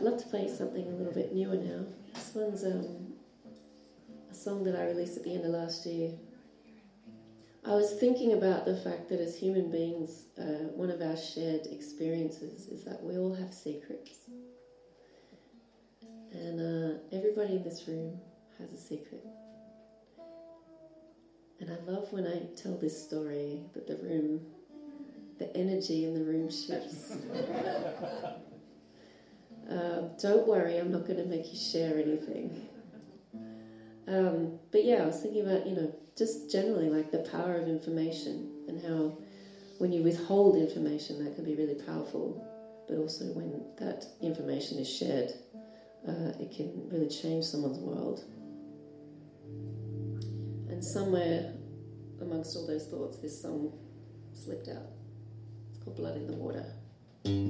I'd love to play something a little bit newer now. This one's a song that I released at the end of last year. I was thinking about the fact that as human beings, one of our shared experiences is that we all have secrets. And everybody in this room has a secret. And I love when I tell this story that the energy in the room shifts. Don't worry, I'm not going to make you share anything. But yeah, I was thinking about, just generally like the power of information and how when you withhold information that can be really powerful, but also when that information is shared, it can really change someone's world. And somewhere amongst all those thoughts, this song slipped out. It's called Blood in the Water.